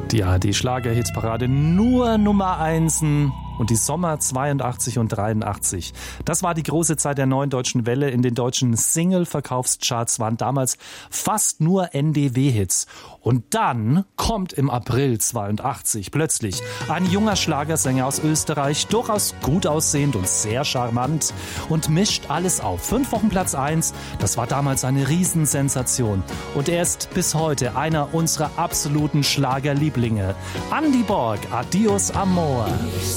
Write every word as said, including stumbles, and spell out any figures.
Die A R D-Schlager-Hitparade nur Nummer Einsen und die Sommer zweiundachtzig und dreiundachtzig. Das war die große Zeit der neuen deutschen Welle. In den deutschen Single-Verkaufscharts waren damals fast nur N D W-Hits. Und dann kommt im April zweiundachtzig plötzlich ein junger Schlagersänger aus Österreich, durchaus gut aussehend und sehr charmant und mischt alles auf. Fünf Wochen Platz eins, das war damals eine Riesensensation. Und er ist bis heute einer unserer absoluten Schlagerlieblinge. Andy Borg, Adios Amor. Ich